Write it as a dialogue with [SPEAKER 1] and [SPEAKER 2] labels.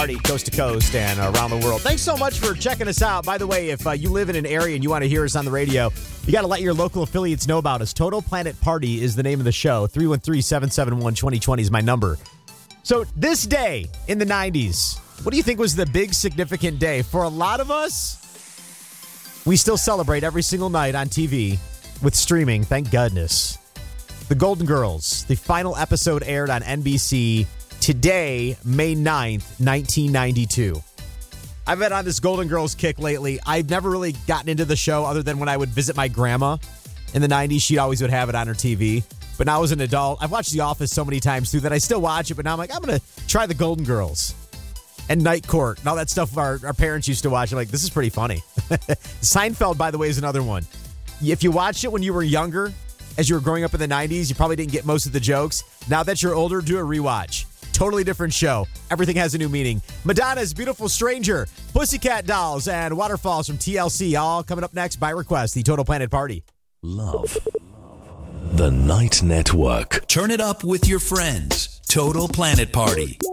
[SPEAKER 1] Party coast to coast and around the world. Thanks so much for checking us out. By the way, if you live in an area and you want to hear us on the radio, you got to let your local affiliates know about us. Total Planet Party is the name of the show. 313-771-2020 is my number. So this day in the 90s, what do you think was the big significant day? For a lot of us, we still celebrate every single night on TV with streaming, thank goodness. The Golden Girls, the final episode aired on NBC today, May 9th, 1992. I've been on this Golden Girls kick lately. I've never really gotten into the show other than when I would visit my grandma in the 90s. She always would have it on her TV. But now as an adult, I've watched The Office so many times too that I still watch it. But now I'm like, I'm going to try the Golden Girls and Night Court and all that stuff our parents used to watch. I'm like, this is pretty funny. Seinfeld, by the way, is another one. If you watched it when you were younger, as you were growing up in the 90s, you probably didn't get most of the jokes. Now that you're older, do a rewatch. Totally different show. Everything has a new meaning. Madonna's Beautiful Stranger, Pussycat Dolls, and Waterfalls from TLC, all coming up next by request. The Total Planet Party.
[SPEAKER 2] Love the Night Network.
[SPEAKER 3] Turn it up with your friends. Total Planet Party.